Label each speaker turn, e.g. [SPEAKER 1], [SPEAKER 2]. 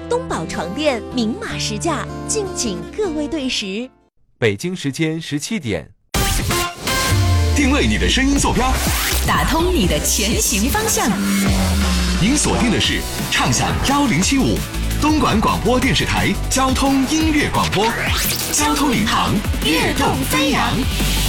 [SPEAKER 1] 东宝床垫明码实价，敬请各位对时。
[SPEAKER 2] 北京时间17点，
[SPEAKER 3] 定位你的声音坐标，
[SPEAKER 4] 打通你的前行方向。
[SPEAKER 3] 您锁定的是畅享1075东莞广播电视台交通音乐广播，交通领航，跃动飞扬。